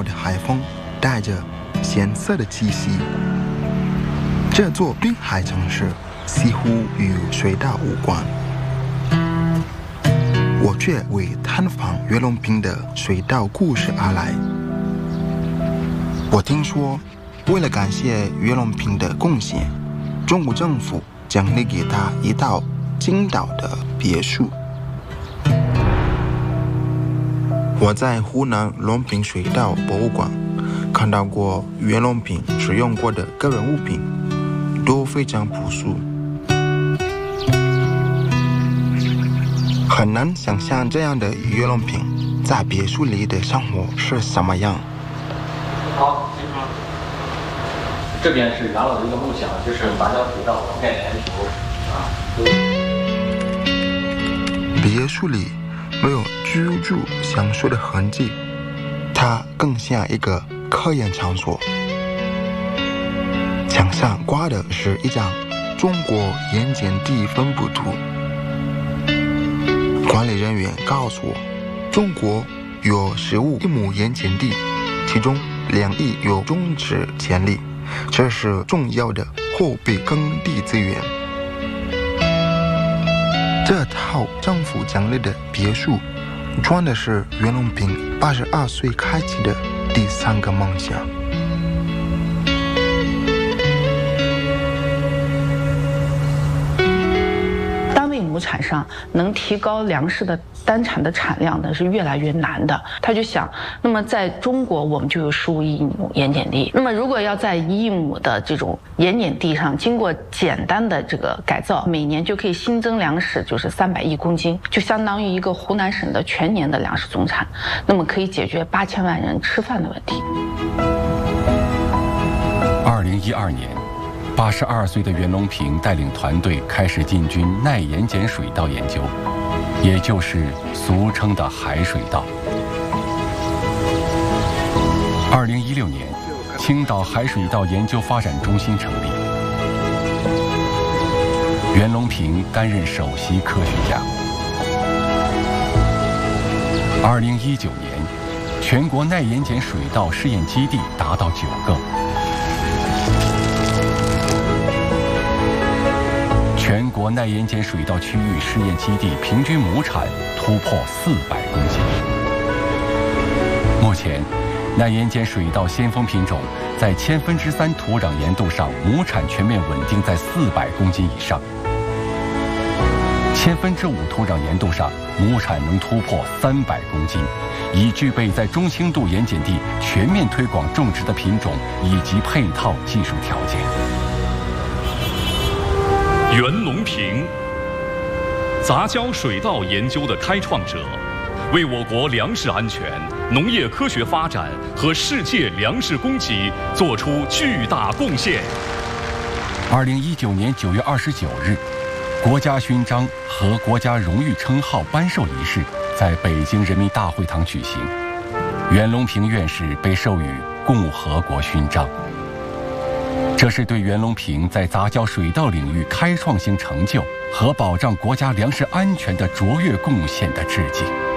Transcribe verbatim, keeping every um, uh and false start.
岛的海风带着咸涩的气息。这座滨海城市几乎与水稻无关，我却为探访袁隆平的水稻故事而来。我听说，为了感谢袁隆平的贡献，中国政府奖励给他一套青岛的别墅。我在湖南隆平水稻博物馆看到过袁隆平使用过的个人物品，都非常朴素，很难想象这样的袁隆平在别墅里的生活是什么样。 好，这边是原老的一个梦想，就是杂交水稻覆盖全球啊。 别墅里没有居住享受的痕迹，它更像一个科研场所。墙上挂的是一张中国盐碱地分布图。管理人员告诉我，中国有十五亿亩盐碱地，其中两亿有种植潜力，这是重要的后备耕地资源。这套政府奖励的别墅，装的是袁隆平八十二岁开启的第三个梦想。 单位亩产上能提高粮食的单产的产量呢是越来越难的。他就想，那么在中国我们就有十五亿亩盐碱地，那么如果要在一亿亩的这种盐碱地上经过简单的这个改造，每年就可以新增粮食就是三百亿公斤，就相当于一个湖南省的全年的粮食总产，那么可以解决八千万人吃饭的问题。 二零一二年，八十二岁的袁隆平带领团队开始进军耐盐碱水稻研究，也就是俗称的海水稻。二零一六年，青岛海水稻研究发展中心成立，袁隆平担任首席科学家。二零一九年，全国耐盐碱水稻试验基地达到九个。全国耐盐碱水稻区域试验基地平均亩产突破四百公斤。目前，耐盐碱水稻先锋品种在千分之三土壤盐度上亩产全面稳定在四百公斤以上，千分之五土壤盐度上亩产能突破三百公斤，已具备在中轻度盐碱地全面推广种植的品种以及配套技术条件。 袁隆平，杂交水稻研究的开创者，为我国粮食安全、农业科学发展和世界粮食供给做出巨大贡献。 二零一九年九月二十九日，国家勋章和国家荣誉称号颁授仪式在北京人民大会堂举行，袁隆平院士被授予共和国勋章。这是对袁隆平在杂交水稻领域开创性成就和保障国家粮食安全的卓越贡献的致敬。